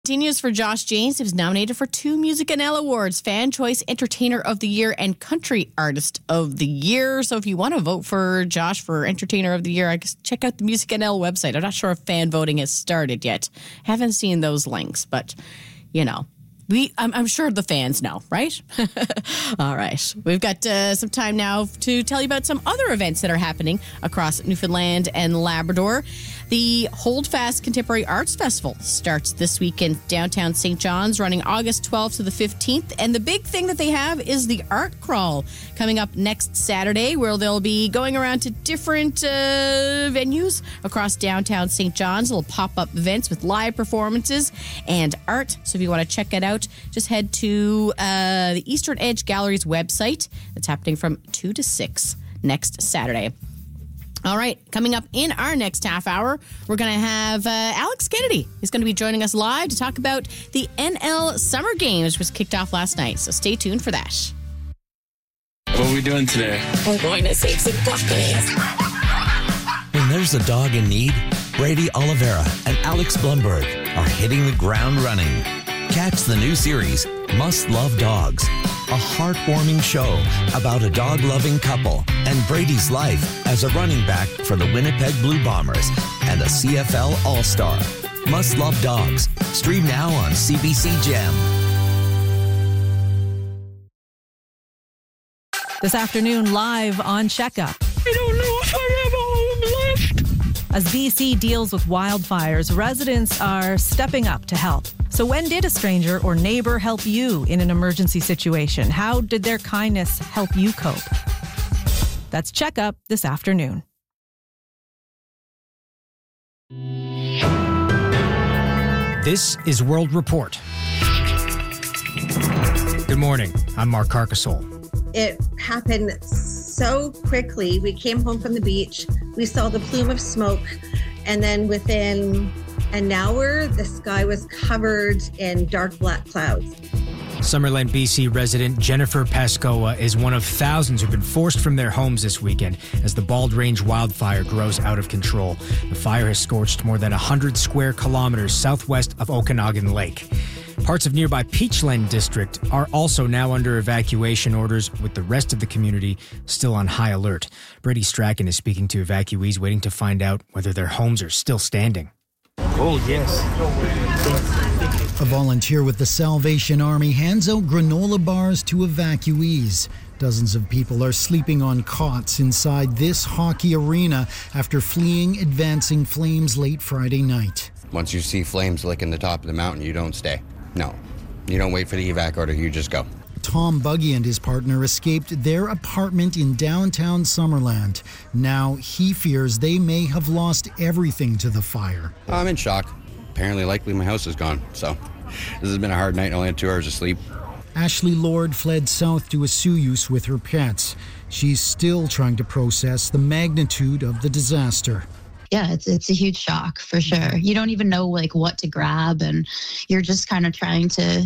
Continues for Josh James. He was nominated for 2 Music NL Awards, Fan Choice Entertainer of the Year and Country Artist of the Year. So if you want to vote for Josh for Entertainer of the Year, I guess check out the Music NL website. I'm not sure if fan voting has started yet. Haven't seen those links, but, you know. I'm sure the fans know, right? All right. We've got some time now to tell you about some other events that are happening across Newfoundland and Labrador. The Holdfast Contemporary Arts Festival starts this week in downtown St. John's, running August 12th to the 15th. And the big thing that they have is the Art Crawl coming up next Saturday, where they'll be going around to different venues across downtown St. John's, little pop-up events with live performances and art. So if you want to check it out, just head to the Eastern Edge Gallery's website. It's happening from 2 to 6 next Saturday. All right, coming up in our next half hour, we're going to have Alex Kennedy. He's going to be joining us live to talk about the NL Summer Games, which was kicked off last night. So stay tuned for that. What are we doing today? We're going to save some puppies. When there's a dog in need, Brady Oliveira and Alex Blumberg are hitting the ground running. Catch the new series, Must Love Dogs, a heartwarming show about a dog-loving couple and Brady's life as a running back for the Winnipeg Blue Bombers and a CFL All-Star. Must Love Dogs. Stream now on CBC Gem. This afternoon, live on Checkup. I don't know if I have a home left. As BC deals with wildfires, residents are stepping up to help. So when did a stranger or neighbor help you in an emergency situation? How did their kindness help you cope? That's Checkup this afternoon. This is World Report. Good morning. I'm Mark Carcassole. It happened so quickly. We came home from the beach. We saw the plume of smoke. And then within an hour, the sky was covered in dark black clouds. Summerland, BC resident Jennifer Pascoa is one of thousands who've been forced from their homes this weekend as the Bald Range wildfire grows out of control. The fire has scorched more than 100 square kilometers southwest of Okanagan Lake. Parts of nearby Peachland District are also now under evacuation orders, with the rest of the community still on high alert. Brady Strachan is speaking to evacuees waiting to find out whether their homes are still standing. Oh, yes. A volunteer with the Salvation Army hands out granola bars to evacuees. Dozens of people are sleeping on cots inside this hockey arena after fleeing advancing flames late Friday night. Once you see flames licking the top of the mountain, you don't stay. No, you don't wait for the evac order, you just go. Tom Buggy and his partner escaped their apartment in downtown Summerland. Now he fears they may have lost everything to the fire. I'm in shock. Apparently, likely my house is gone, so this has been a hard night. I only had 2 hours of sleep. Ashley Lord fled south to Osoyoos with her pets. She's still trying to process the magnitude of the disaster. Yeah, it's a huge shock for sure. You don't even know what to grab, and you're just kind of trying to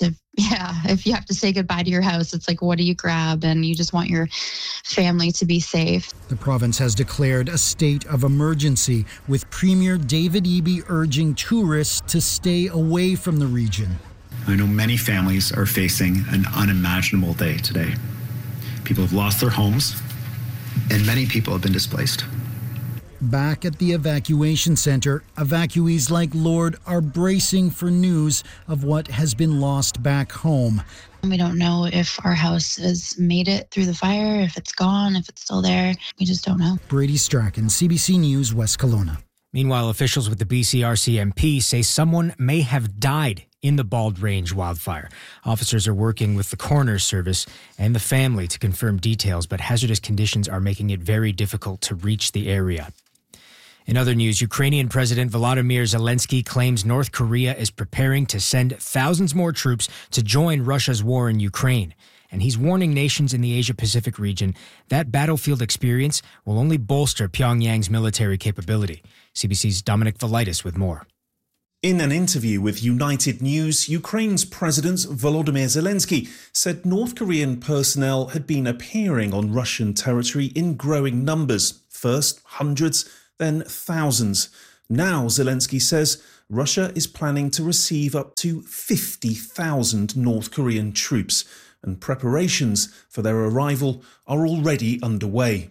if you have to say goodbye to your house, it's like, what do you grab? And you just want your family to be safe. The province has declared a state of emergency, with Premier David Eby urging tourists to stay away from the region. I know many families are facing an unimaginable day today. People have lost their homes, and many people have been displaced. Back at the evacuation center, evacuees like Lord are bracing for news of what has been lost back home. We don't know if our house has made it through the fire, if it's gone, if it's still there. We just don't know. Brady Strachan, CBC News, West Kelowna. Meanwhile, officials with the BC RCMP say someone may have died in the Bald Range wildfire. Officers are working with the coroner's service and the family to confirm details, but hazardous conditions are making it very difficult to reach the area. In other news, Ukrainian President Volodymyr Zelensky claims North Korea is preparing to send thousands more troops to join Russia's war in Ukraine. And he's warning nations in the Asia-Pacific region that battlefield experience will only bolster Pyongyang's military capability. CBC's Dominic Velitis with more. In an interview with United News, Ukraine's President Volodymyr Zelensky said North Korean personnel had been appearing on Russian territory in growing numbers. First hundreds, then thousands. Now, Zelensky says, Russia is planning to receive up to 50,000 North Korean troops, and preparations for their arrival are already underway.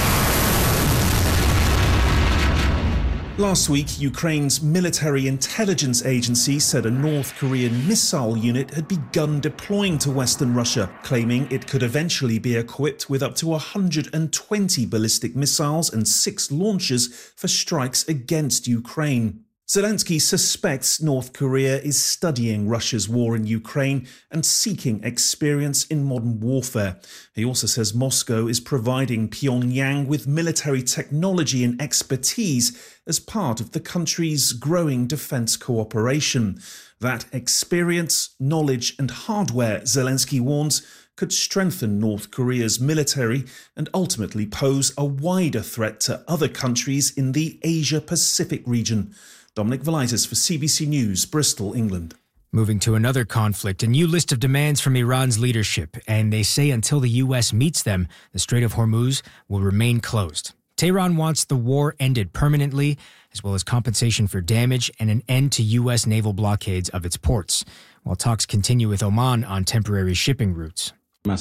Last week, Ukraine's military intelligence agency said a North Korean missile unit had begun deploying to Western Russia, claiming it could eventually be equipped with up to 120 ballistic missiles and 6 launchers for strikes against Ukraine. Zelensky suspects North Korea is studying Russia's war in Ukraine and seeking experience in modern warfare. He also says Moscow is providing Pyongyang with military technology and expertise as part of the country's growing defense cooperation. That experience, knowledge and hardware, Zelensky warns, could strengthen North Korea's military and ultimately pose a wider threat to other countries in the Asia-Pacific region. Dominic Velitis for CBC News, Bristol, England. Moving to another conflict, a new list of demands from Iran's leadership, and they say until the U.S. meets them, the Strait of Hormuz will remain closed. Tehran wants the war ended permanently, as well as compensation for damage and an end to U.S. naval blockades of its ports, while talks continue with Oman on temporary shipping routes.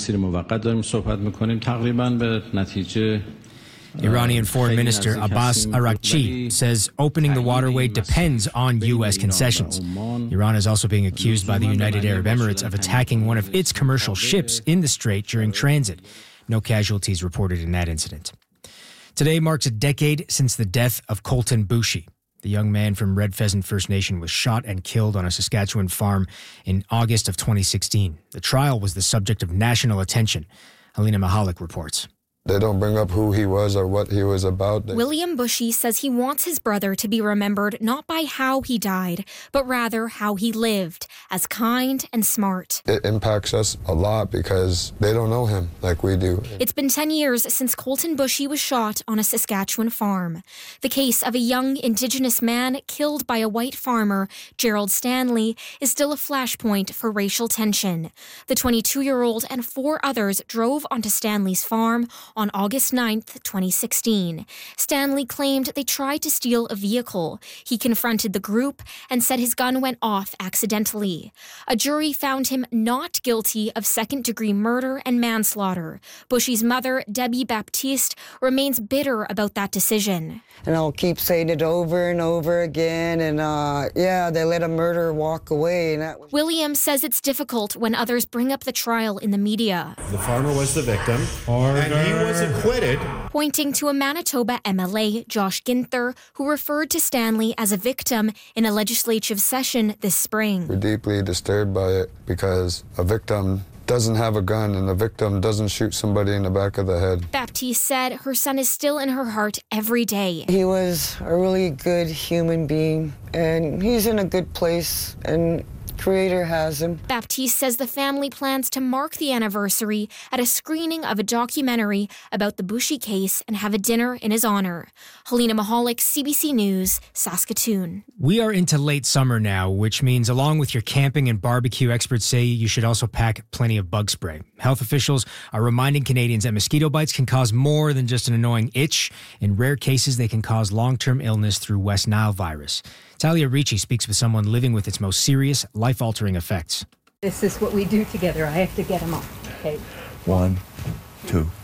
Iranian Foreign Minister Abbas Araghchi says opening the waterway depends on U.S. concessions. Iran is also being accused by the United Arab Emirates of attacking one of its commercial ships in the strait during transit. No casualties reported in that incident. Today marks a decade since the death of Colton Boushie. The young man from Red Pheasant First Nation was shot and killed on a Saskatchewan farm in August of 2016. The trial was the subject of national attention. Helena Mahalik reports. They don't bring up who he was or what he was about. William Boushie says he wants his brother to be remembered not by how he died, but rather how he lived, as kind and smart. It impacts us a lot because they don't know him like we do. It's been 10 years since Colton Boushie was shot on a Saskatchewan farm. The case of a young Indigenous man killed by a white farmer, Gerald Stanley, is still a flashpoint for racial tension. The 22-year-old and 4 others drove onto Stanley's farm on August 9th, 2016. Stanley claimed they tried to steal a vehicle. He confronted the group and said his gun went off accidentally. A jury found him not guilty of second-degree murder and manslaughter. Boushie's mother, Debbie Baptiste, remains bitter about that decision. And I'll keep saying it over and over again, and they let a murderer walk away. William says it's difficult when others bring up the trial in the media. The farmer was the victim, and he was acquitted. Pointing to a Manitoba MLA, Josh Ginther, who referred to Stanley as a victim in a legislative session this spring. We're deeply disturbed by it because a victim doesn't have a gun and the victim doesn't shoot somebody in the back of the head. Baptiste said her son is still in her heart every day. He was a really good human being, and he's in a good place, and Creator has him. Baptiste says the family plans to mark the anniversary at a screening of a documentary about the Boushie case and have a dinner in his honor. Helena Mahalik, CBC News, Saskatoon. We are into late summer now, which means along with your camping and barbecue, experts say you should also pack plenty of bug spray. Health officials are reminding Canadians that mosquito bites can cause more than just an annoying itch. In rare cases, they can cause long-term illness through West Nile virus. Talia Ricci speaks with someone living with its most serious, life-altering effects. This is what we do together. I have to get him off. Okay. 1, 2, 3.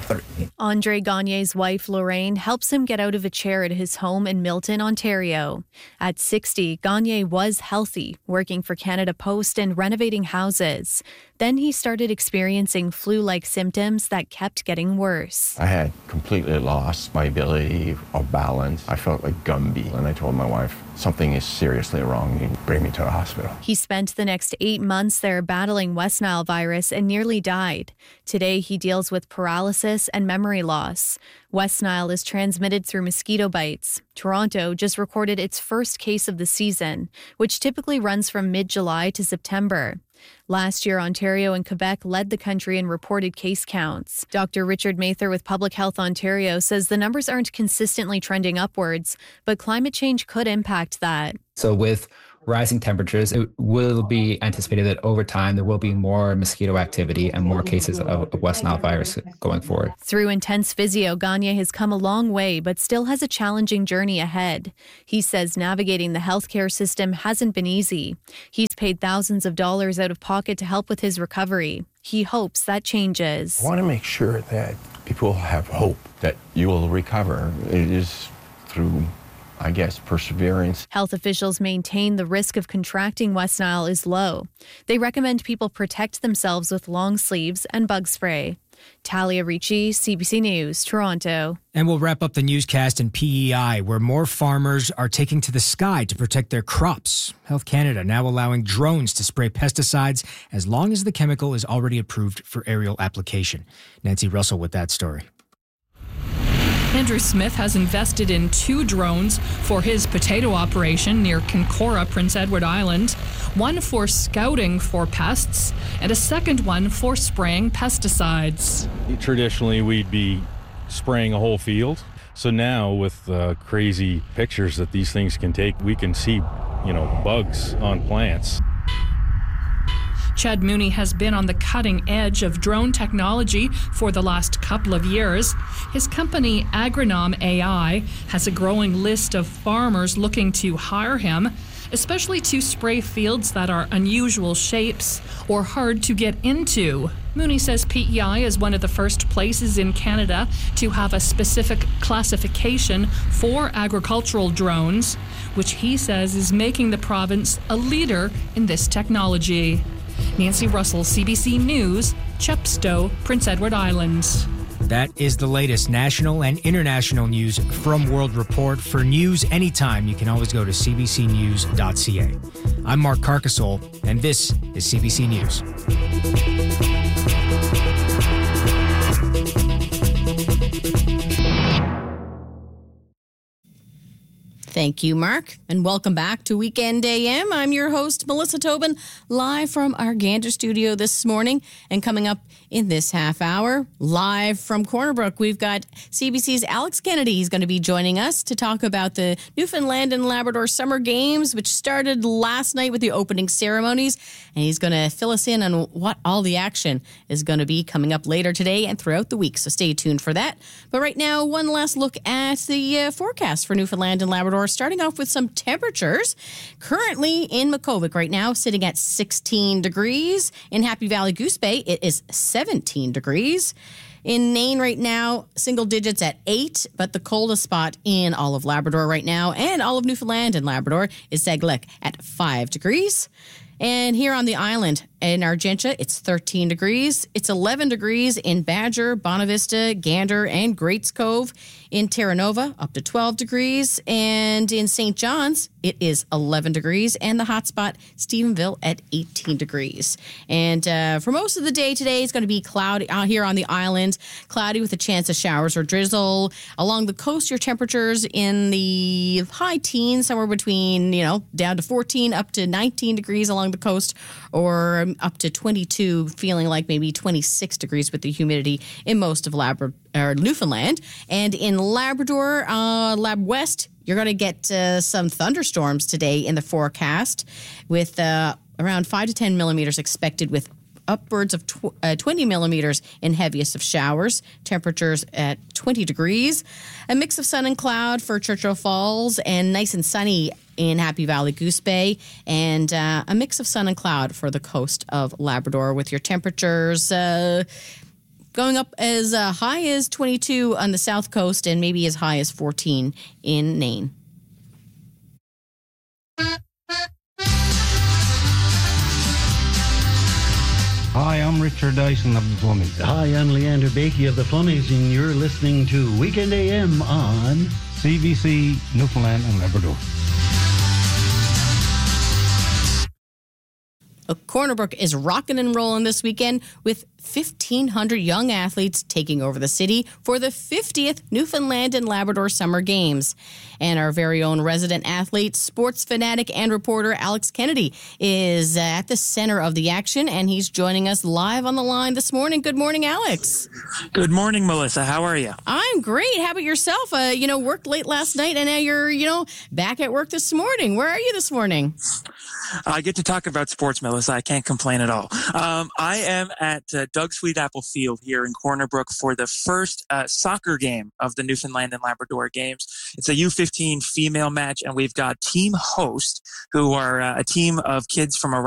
Andre Gagne's wife, Lorraine, helps him get out of a chair at his home in Milton, Ontario. At 60, Gagne was healthy, working for Canada Post and renovating houses. Then he started experiencing flu-like symptoms that kept getting worse. I had completely lost my ability of balance. I felt like Gumby, and I told my wife, something is seriously wrong. You bring me to a hospital. He spent the next 8 months there battling West Nile virus and nearly died. Today, he deals with paralysis and memory loss. West Nile is transmitted through mosquito bites. Toronto just recorded its first case of the season, which typically runs from mid-July to September. Last year, Ontario and Quebec led the country in reported case counts. Dr. Richard Mather with Public Health Ontario says the numbers aren't consistently trending upwards, but climate change could impact that. So with rising temperatures, it will be anticipated that over time there will be more mosquito activity and more cases of West Nile virus going forward. Through intense physio, Gagne has come a long way, but still has a challenging journey ahead. He says navigating the healthcare system hasn't been easy. He's paid thousands of dollars out of pocket to help with his recovery. He hopes that changes. I want to make sure that people have hope that you will recover. It is through, I guess, perseverance. Health officials maintain the risk of contracting West Nile is low. They recommend people protect themselves with long sleeves and bug spray. Talia Ricci, CBC News, Toronto. And we'll wrap up the newscast in PEI, where more farmers are taking to the sky to protect their crops. Health Canada now allowing drones to spray pesticides as long as the chemical is already approved for aerial application. Nancy Russell with that story. Andrew Smith has invested in 2 drones for his potato operation near Kincora, Prince Edward Island, one for scouting for pests, and a second one for spraying pesticides. Traditionally, we'd be spraying a whole field. So now with crazy pictures that these things can take, we can see, bugs on plants. Chad Mooney has been on the cutting edge of drone technology for the last couple of years. His company, Agronom AI, has a growing list of farmers looking to hire him, especially to spray fields that are unusual shapes or hard to get into. Mooney says PEI is one of the first places in Canada to have a specific classification for agricultural drones, which he says is making the province a leader in this technology. Nancy Russell, CBC News, Chepstow, Prince Edward Islands. That is the latest national and international news from World Report. For news anytime, you can always go to cbcnews.ca. I'm Mark Carcassole, and this is CBC News. Thank you, Mark, and welcome back to Weekend AM. I'm your host, Melissa Tobin, live from our Gander studio this morning. And coming up in this half hour, live from Corner Brook, we've got CBC's Alex Kennedy. He's going to be joining us to talk about the Newfoundland and Labrador Summer Games, which started last night with the opening ceremonies. And he's going to fill us in on what all the action is going to be coming up later today and throughout the week. So stay tuned for that. But right now, one last look at the forecast for Newfoundland and Labrador, starting off with some temperatures. Currently in Makkovik right now, sitting at 16 degrees. In Happy Valley Goose Bay, it is 17 degrees. In Nain right now, single digits at 8, but the coldest spot in all of Labrador right now and all of Newfoundland and Labrador is Saglek at 5 degrees. And here on the island in Argentia, it's 13 degrees. It's 11 degrees in Badger, Bonavista, Gander, and Greats Cove. In Terra Nova, up to 12 degrees. And in St. John's, it is 11 degrees. And the hot spot, Stephenville, at 18 degrees. And for most of the day today, it's going to be cloudy out here on the island. Cloudy with a chance of showers or drizzle. Along the coast, your temperatures in the high teens, somewhere between, down to 14 up to 19 degrees along the coast, or up to 22, feeling like maybe 26 degrees with the humidity in most of Newfoundland. And in Labrador, Lab West, you're going to get some thunderstorms today in the forecast with around 5 to 10 millimeters expected, with upwards of 20 millimeters in heaviest of showers. Temperatures at 20 degrees. A mix of sun and cloud for Churchill Falls, and nice and sunny in Happy Valley Goose Bay, and a mix of sun and cloud for the coast of Labrador, with your temperatures going up as high as 22 on the south coast and maybe as high as 14 in Nain. Hi, I'm Richard Dyson of the Flummies. Hi, I'm Leander Bakey of the Flummies, and you're listening to Weekend AM on CBC Newfoundland and Labrador. Corner Brook is rocking and rolling this weekend with 1,500 young athletes taking over the city for the 50th Newfoundland and Labrador Summer Games. And our very own resident athlete, sports fanatic, and reporter Alex Kennedy is at the center of the action, and he's joining us live on the line this morning. Good morning, Alex. Good morning, Melissa. How are you? I'm great. How about yourself? Worked late last night, and now you're, back at work this morning. Where are you this morning? I get to talk about sports, Melissa. I can't complain at all. I am at Doug Sweetapple Field here in Corner Brook for the first soccer game of the Newfoundland and Labrador Games. It's a U15 female match, and we've got Team Host, who are a team of kids from around